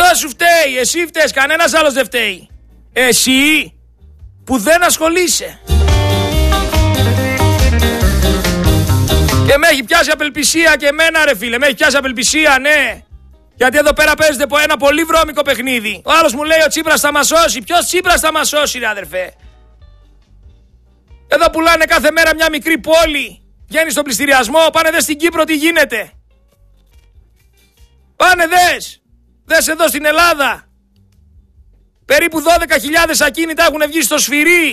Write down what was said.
αυτός σου φταίει, εσύ φταίς, κανένας άλλος δεν φταίει. Εσύ που δεν ασχολείσαι. Και με έχει πιάσει απελπισία και εμένα ρε φίλε, με έχει πιάσει απελπισία, ναι. Γιατί εδώ πέρα παίζεται ένα πολύ βρώμικο παιχνίδι. Ο άλλος μου λέει ο Τσίπρας θα μας σώσει. Ποιος Τσίπρας θα μας σώσει ρε αδερφέ? Εδώ πουλάνε κάθε μέρα μια μικρή πόλη. Βγαίνει στον πληστηριασμό, πάνε δες στην Κύπρο τι γίνεται. Πάνε δες. Δες εδώ στην Ελλάδα. Περίπου 12.000 ακίνητα έχουν βγει στο σφυρί.